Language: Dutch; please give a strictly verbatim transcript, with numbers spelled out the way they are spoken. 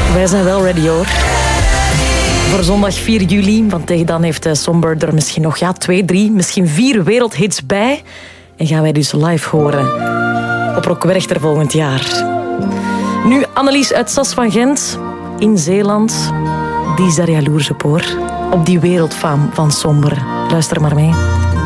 Wij zijn wel ready hoor. Voor zondag vier juli, want tegen dan heeft Somber er misschien nog ja, twee, drie, misschien vier wereldhits bij. En gaan wij dus live horen op Rock Werchter volgend jaar. Nu Annelies uit Sas van Gent in Zeeland. Die is daar jaloers op hoor. Op die wereldfaam van Somber. Luister maar mee.